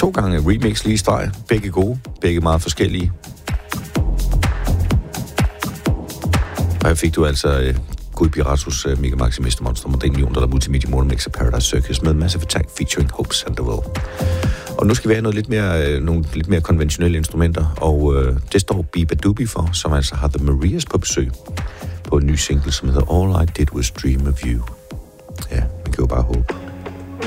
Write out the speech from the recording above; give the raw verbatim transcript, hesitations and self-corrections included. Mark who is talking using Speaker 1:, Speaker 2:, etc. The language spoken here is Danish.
Speaker 1: to gange remix lige i streg. Begge gode, begge meget forskellige. Og her fik du altså uh, Gud Piratus uh, Mega Maxi Mister Monster Model Million Dollar Multimedia Motor Mix af Paradise Circus med Massive Attack featuring Hope Sandoval. Og nu skal vi have noget lidt mere, uh, nogle lidt mere konventionelle instrumenter, og uh, det står Biba Doobie for, som altså har The Marias på besøg på en ny single, som hedder All I Did Was Dream of You. Ja, man kan jo bare håbe.